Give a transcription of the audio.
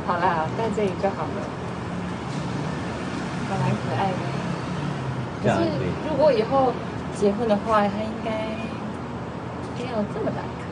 好啦，在这里就好了，还蛮可爱的。可是如果以后结婚的话，它应该要这么大一颗。